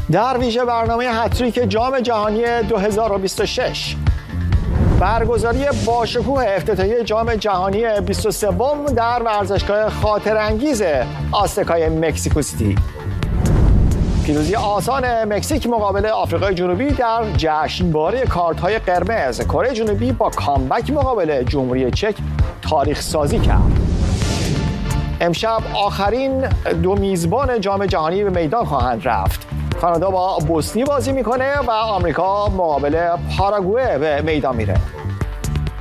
در ویژه برنامه هتریک جام جهانی 2026، برگزاری باشکوه افتتاحیه جام جهانی 23 در ورزشگاه خاطرانگیز آزتکای مکزیکو سیتی، پیروزی آسان مکزیک مقابل آفریقای جنوبی در جشنواره کارت‌های قرمز، کره جنوبی با کامبک مقابل جمهوری چک تاریخ سازی کرد. امشب آخرین دو میزبان جام جهانی به میدان خواهند رفت. کانادا با بوسنی بازی میکنه و آمریکا مقابل پاراگوئه به میدان میره.